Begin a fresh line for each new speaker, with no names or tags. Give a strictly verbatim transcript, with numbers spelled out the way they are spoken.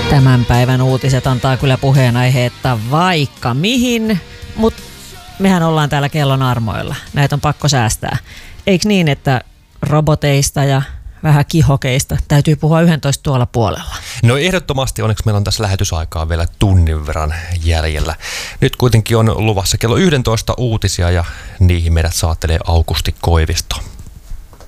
Tämän päivän uutiset antaa kyllä puheenaiheetta vaikka mihin, mutta mehän ollaan täällä kellon armoilla. Näitä on pakko säästää. Eikö niin, että roboteista ja vähän kihokeista täytyy puhua yksitoista tuolla puolella?
No ehdottomasti, onneksi meillä on tässä lähetysaikaa vielä tunnin verran jäljellä. Nyt kuitenkin on luvassa kello yksitoista uutisia ja niihin meidät saattelee Aukusti Koivisto.